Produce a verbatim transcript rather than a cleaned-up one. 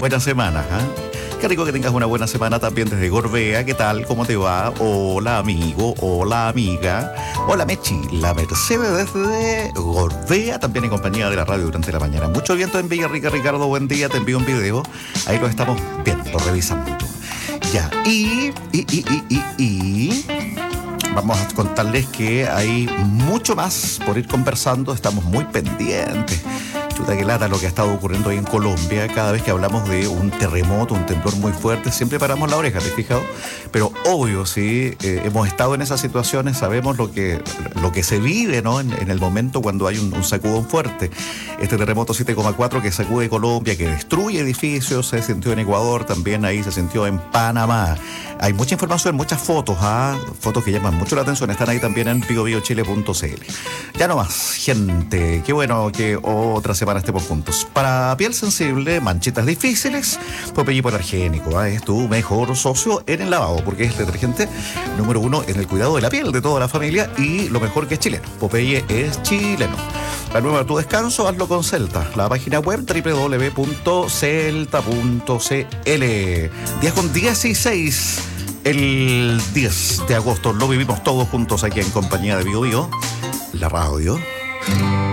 Buena semana, ¿eh? Qué rico que tengas una buena semana también desde Gorbea. ¿Qué tal? ¿Cómo te va? Hola, amigo. Hola, amiga. Hola, Mechi. La Mercedes desde Gorbea, también en compañía de la radio durante la mañana. Mucho viento en Villarrica, Ricardo. Buen día. Te envío un video. Ahí lo estamos viendo, revisando. Ya. Y, y, y, y, y, y... vamos a contarles que hay mucho más por ir conversando. Estamos muy pendientes. Chuta que lata lo que ha estado ocurriendo ahí en Colombia. Cada vez que hablamos de un terremoto, un temblor muy fuerte, siempre paramos la oreja, ¿te has fijado? Pero obvio, sí, eh, hemos estado en esas situaciones, sabemos lo que, lo que se vive, ¿no? En, en el momento cuando hay un, un sacudón fuerte. Este terremoto siete coma cuatro que sacude Colombia, que destruye edificios, se sintió en Ecuador, también ahí se sintió en Panamá. Hay mucha información, muchas fotos, ¿ah? Fotos que llaman mucho la atención, están ahí también en bio bio chile punto c l. Ya no más, gente, qué bueno que otra semana estemos juntos. Para piel sensible, manchitas difíciles, Popeye Hipoalergénico, ¿ah? Es tu mejor socio en el lavado, porque es el detergente número uno en el cuidado de la piel de toda la familia y lo mejor que es chileno. Popeye es chileno. Renueva tu descanso, hazlo con Celta. La página web doble u doble u doble u punto celta punto c l. Día con dieciséis. El diez de agosto lo vivimos todos juntos aquí en compañía de Bio Bio, la radio.